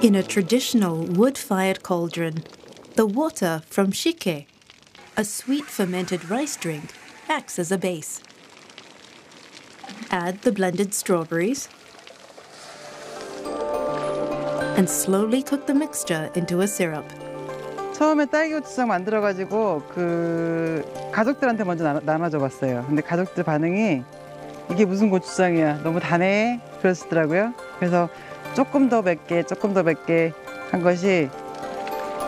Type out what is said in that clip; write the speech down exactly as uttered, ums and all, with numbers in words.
In a traditional wood-fired cauldron, the water from shike, a sweet fermented rice drink, acts as a base. Add the blended strawberries and slowly cook the mixture into a syrup. 처음에 딸기고추장 만들어가지고 그 가족들한테 먼저 나눠, 나눠줘봤어요. 근데 가족들 반응이 이게 무슨 고추장이야, 너무 다네 그러시더라고요. 그래서 조금 더 맵게 조금 더 맵게 한 것이